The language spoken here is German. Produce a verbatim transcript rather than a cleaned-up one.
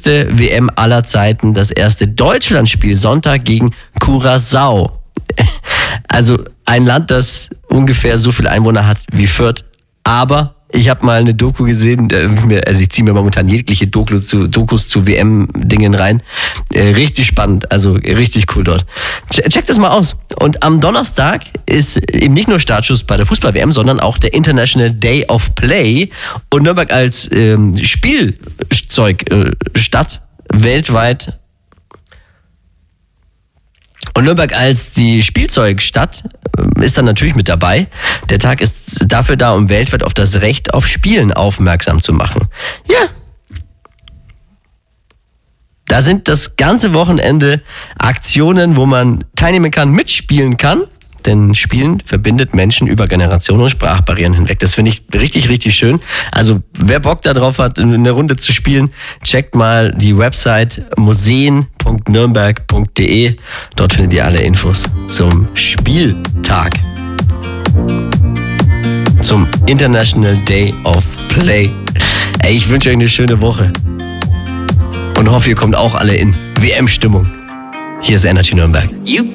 beste W M aller Zeiten, das erste Deutschlandspiel Sonntag gegen Curaçao. Also ein Land, das ungefähr so viele Einwohner hat wie Fürth, aber ich habe mal eine Doku gesehen, also ich ziehe mir momentan jegliche Doku zu, Dokus zu W M-Dingen rein. Richtig spannend, also richtig cool dort. Check das mal aus. Und am Donnerstag ist eben nicht nur Startschuss bei der Fußball-W M, sondern auch der International Day of Play. Und Nürnberg als ähm, Spielzeugstadt äh, weltweit Und Nürnberg als die Spielzeugstadt ist dann natürlich mit dabei. Der Tag ist dafür da, um weltweit auf das Recht auf Spielen aufmerksam zu machen. Ja. Da sind das ganze Wochenende Aktionen, wo man teilnehmen kann, mitspielen kann. Denn Spielen verbindet Menschen über Generationen und Sprachbarrieren hinweg. Das finde ich richtig, richtig schön. Also wer Bock darauf hat, eine Runde zu spielen, checkt mal die Website museen punkt nürnberg punkt de. Dort findet ihr alle Infos zum Spieltag. Zum International Day of Play. Ey, ich wünsche euch eine schöne Woche. Und hoffe, ihr kommt auch alle in W M-Stimmung. Hier ist Energy Nürnberg. You